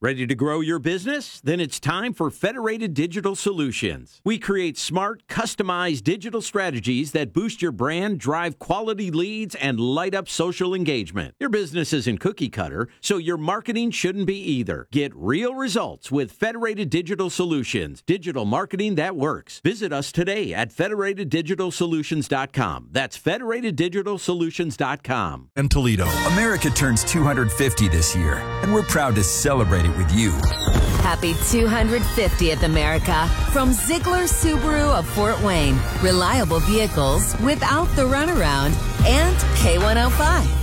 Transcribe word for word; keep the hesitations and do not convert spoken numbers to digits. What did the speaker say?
Ready to grow your business? Then it's time for Federated Digital Solutions. We create smart, customized digital strategies that boost your brand, drive quality leads, and light up social engagement. Your business isn't cookie cutter, so your marketing shouldn't be either. Get real results with Federated Digital Solutions, digital marketing that works. Visit us today at Federated Digital Solutions dot com. That's Federated Digital Solutions dot com. And Toledo. America turns two hundred fifty this year, and we're proud to celebrate it with you. Happy two hundred fiftieth, America. From Ziegler Subaru of Fort Wayne. Reliable vehicles without the runaround. And K one oh five.